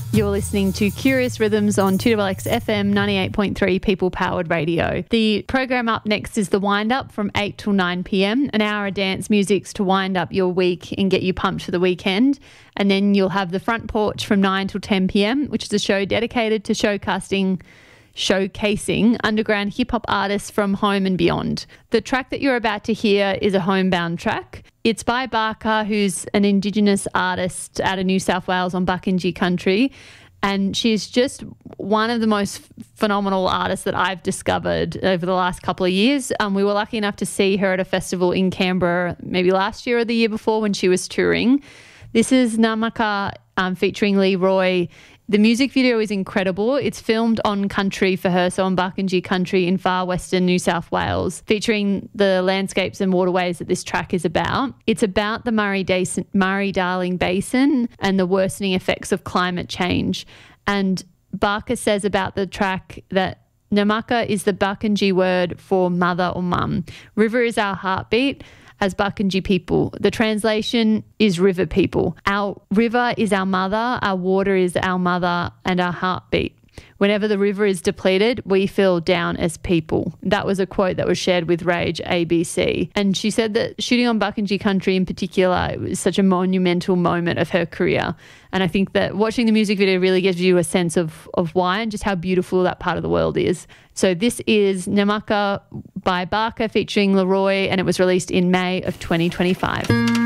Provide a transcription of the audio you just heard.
You're listening to Curious Rhythms on 2XX FM 98.3 People Powered Radio. The program up next is the Wind Up from 8 till 9 p.m, an hour of dance musics to wind up your week and get you pumped for the weekend. And then you'll have the Front Porch from 9 till 10 p.m, which is a show dedicated to showcasing underground hip-hop artists from home and beyond. The track that you're about to hear is a homebound track. It's by Barker, who's an Indigenous artist out of New South Wales on Buckinji country, and she's just one of the most phenomenal artists that I've discovered over the last couple of years. We were lucky enough to see her at a festival in Canberra maybe last year or the year before when she was touring. This is Namaka featuring Leroy. The music video is incredible. It's filmed on country for her, so on Buckinji country in far western New South Wales, featuring the landscapes and waterways that this track is about. It's about the Murray-Darling Basin and the worsening effects of climate change. And Barker says about the track that Namaka is the Buckinji word for mother or mum. River is our heartbeat. As Buckinji people, the translation is river people. Our river is our mother, our water is our mother, and our heartbeat. Whenever the river is depleted, we feel down as people. That was a quote that was shared with Rage ABC. And she said that shooting on Buckinji country in particular was such a monumental moment of her career. And I think that watching the music video really gives you a sense of why and just how beautiful that part of the world is. So this is Namaka by Barker featuring Leroy, and it was released in May of 2025.